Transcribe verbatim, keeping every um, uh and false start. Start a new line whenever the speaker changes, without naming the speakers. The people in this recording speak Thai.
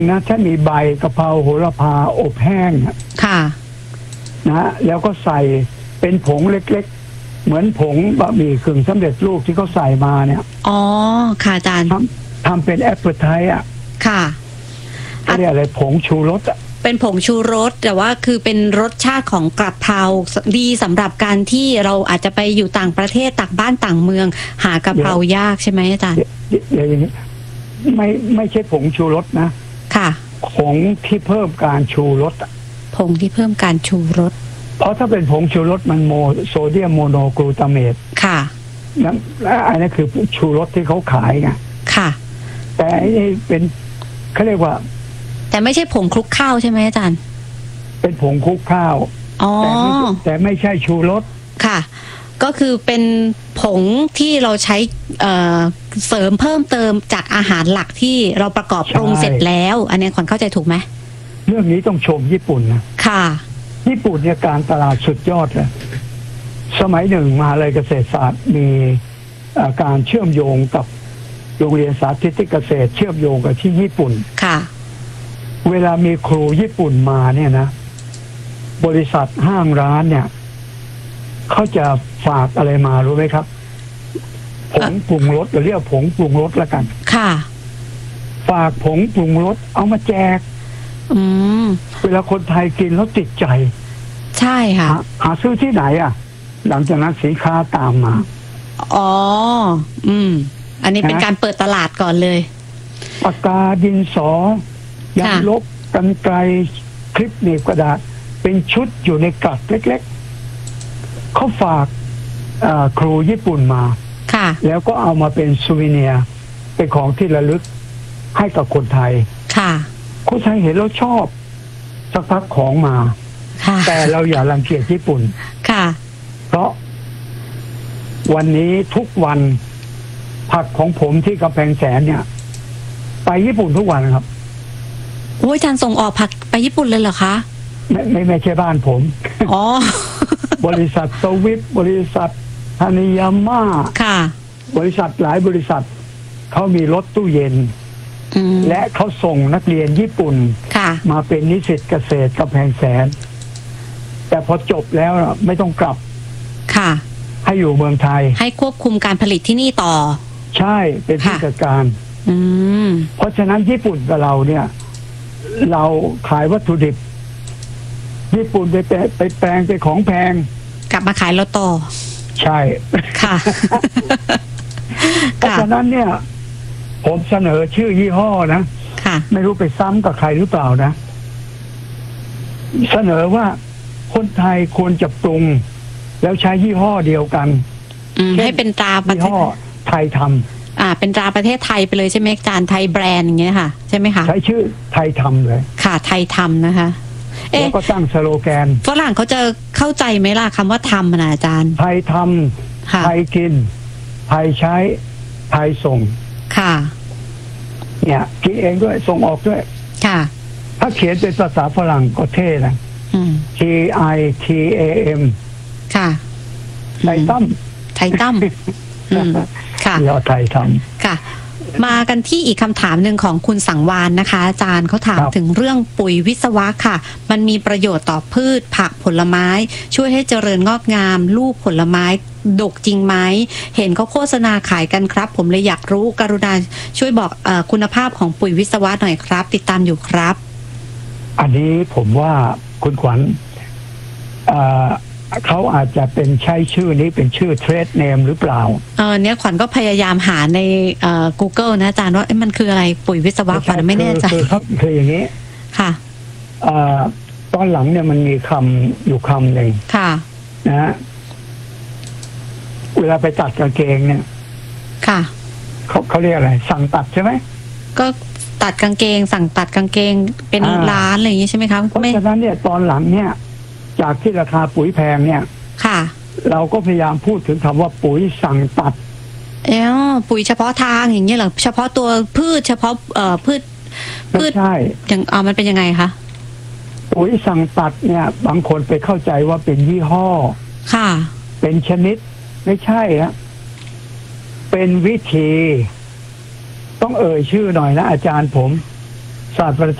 นะถ้ามีใบกะเพราโหระพาอบแห้ง
ค่ะ
นะแล้วก็ใส่เป็นผงเล็กๆเหมือนผงบะหมี่กึ่งสำเร็จรูปที่เขาใส่มาเนี่ย
อ๋อค่ะอาจารย์
ทำทำเป็นแอปเปิลไทอ่ะ
ค่ะ
เขาเรียกอะไรผงชูรสอ่ะ
เป็นผงชูรสแต่ว่าคือเป็นรสชาติของกะเพราดีสำหรับการที่เราอาจจะไปอยู่ต่างประเทศต่างบ้านต่างเมืองหากะเพรายากใช่ไหมอาจารย์
อย่างนี้ไม่ไม่ใช่ผงชูรสนะ
ค่ะ
ผงที่เพิ่มการชูรส
ผงที่เพิ่มการชูรส
เพราะถ้าเป็นผงชูรสมันโมโซเดียมโมโนกลูตาเมต
ค่ะ
นั่นอันนั้นคือชูรสที่เขาขายไง
ค่ะ
แต่อันนี้เป็นเขาเรียกว่า
แต่ไม่ใช่ผงคลุกข้าวใช่ไหมอาจารย์
เป็นผงคลุกข้าว
อ๋อ
แต่ไม่ใช่ชูรส
ค่ะก็คือเป็นผงที่เราใช้เอ่อเสริมเพิ่มเติมจากอาหารหลักที่เราประกอบปรุงเสร็จแล้วอันนี้ขวัญเข้าใจถูกไหม
เรื่องนี้ต้องชมญี่ปุ่นนะ
ค่ะ
ญี่ปุ่นเนี่ยการตลาดสุดยอดเลยสมัยหนึ่งมหาวิทยาลัยเกษตรศาสตร์มีการเชื่อมโยงกับโรงเรียนสาธิตเกษตรเชื่อมโยงกับที่ญี่ปุ่น
ค่ะ
เวลามีครูญี่ปุ่นมาเนี่ยนะบริษัทห้างร้านเนี่ยเขาจะฝากอะไรมารู้ไหมครับผงปรุงรสเรียกผงปรุงรสละกัน
ค่ะ
ฝากผงปรุงรสเอามาแจก
อืม
เวลาคนไทยกินแล้วติดใจ
ใช่ค่ะ
หาซื้อที่ไหนอ่ะหลังจากนั้นสินค้าตามมา
อ๋ออืมอันนี้เป็นการเปิดตลาดก่อนเลย
ปากกาดินสอยางลบกรรไกรคลิปหนีบกระดาษเป็นชุดอยู่ในกลัดเล็กๆเขาฝากครูญี่ปุ่นมา
ค่ะ
แล้วก็เอามาเป็นซูวิเนียร์เป็นของที่ระลึกให้กับคนไทย
ค่ะ
คนไทยเห็นแล้วชอบสักพักของมาแต่เราอย่ารังเกียจญี่ปุ่น
ค่ะ
เพราะวันนี้ทุกวันผักของผมที่กำแพงแสนเนี่ยไปญี่ปุ่นทุกวันครับ
โอ้ยอาจารย์ส่งออกผักไปญี่ปุ่นเลยเหรอคะ
ไม่ไม่ไม่ใช่บ้านผม
อ๋อ
บริษัทสวิฟบริษัทฮานิยาม่า
ค่ะ
บริษัทหลายบริษัทเขามีรถตู้เย็นและเขาส่งนักเรียนญี่ปุ่นมาเป็นนิสิตเกษตรกำแพงแสนแต่พอจบแล้วไม่ต้องกลับ
ค่ะ
ให้อยู่เมืองไทย
ให้ควบคุมการผลิตที่นี่ต่อ
ใช่เป็นผู้จัดการเพราะฉะนั้นญี่ปุ่นกับเราเนี่ยเราขายวัตถุดิบญี่ปุ่นไปไปแปลงไปของแพง
กลับมาขายเราต่อ
ใช่
ค่ะ
เพราะฉะนั้นเนี่ยผมเสนอชื่อยี่ห้อนะไม่รู้ไปซ้ำกับใครหรือเปล่านะเสนอว่าคนไทยควรจะปรุงแล้วใช้ยี่ห้อเดียวกัน
ให้เป็นตราประเทศ
ไทยทำ
อ่าเป็นตราประเทศไทยไปเลยใช่ไหมอาจารย์ไทยแบรนด์อย่างเงี้ยค่ะใช่ไหมคะ
ใช้ชื่อไทยทำเลย
ค่ะไทยทำนะคะ
แล้วก็ตั้งสโลแกน
ฝรั่งเขาจะเข้าใจไหมล่ะคำว่าทำนะอาจารย์
ไทยทำไทยกินไทยใช้ไทยส่ง
ค่ะ
เนี่ยคิดเองด้วยส่งออกด้วย
ค่ะ
ถ้าเขียนเป็นภาษาฝรั่งก็เท่นะ T I T A M
ค่ะ
ไทยตั้ม
ไทยตั้มค่ะ
เราไทยทำ
ค่ะมากันที่อีกคำถามหนึ่งของคุณสังวานนะคะอาจารย์เขาถามถึงเรื่องปุ๋ยวิศวะค่ะมันมีประโยชน์ต่อพืชผักผลไม้ช่วยให้เจริญงอกงามลูกผลไม้ดกจริงไหมเห็นเขาโฆษณาขายกันครับผมเลยอยากรู้กรุณาช่วยบอกเอ่อคุณภาพของปุ๋ยวิศวะหน่อยครับติดตามอยู่ครับ
อันนี้ผมว่าคุณขวัญเอ่อเขาอาจจะเป็นใช้ชื่อนี้เป็นชื่อเทรดเนมหรือเปล่า
เออเนี้ยขวัญก็พยายามหาในเอ่อ Google นะอาจารย์ว่ามันคืออะไรปุ๋ยวิศวะขวัญไม่แน่ใจ
คือครับคืออย่างนี้
ค่ะ
เอ่อตอนหลังเนี่ยมันมีคำอยู่คำหนึ่ง
ค่ะ
นะฮะเวลาไปตัดกางเกงเนี่ย
ค่ะ
เขาเขาเรียกอะไรสั่งตัดใช่ไหม
ก็ตัดกางเกงสั่งตัดกางเกงเป็นร้านอะไรอย่างนี้ใช่ไหมครับ
เพราะฉะนั้นเนี่ยตอนหลังเนี่ยจากที่ราคาปุ๋ยแพงเนี่ย
ค่ะ
เราก็พยายามพูดถึงคำว่าปุ๋ยสั่งตัด
เออปุ๋ยเฉพาะทางอย่างเงี้ยเหรอเฉพาะตัวพืชเฉพาะเอ่อพืช
พืชใช่
อย่างอ่ามันเป็นยังไงคะ
ปุ๋ยสั่งตัดเนี่ยบางคนไปเข้าใจว่าเป็นยี่ห้อ
ค่ะ
เป็นชนิดไม่ใช่ฮะเป็นวิธีต้องเอ่ยชื่อหน่อยนะอาจารย์ผมศาสตรา